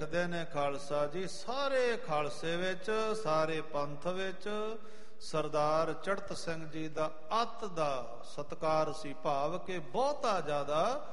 ਲਿਖਦੇ ਨੇ ਖਾਲਸਾ ਜੀ, ਸਾਰੇ ਖਾਲਸੇ ਵਿੱਚ, ਸਾਰੇ ਪੰਥ ਵਿੱਚ ਸਰਦਾਰ ਚੜ੍ਹਤ ਸਿੰਘ ਜੀ ਦਾ ਅਤ ਦਾ ਸਤਿਕਾਰ ਸੀ, ਭਾਵ ਕਿ ਬਹੁਤਾ ਜ਼ਿਆਦਾ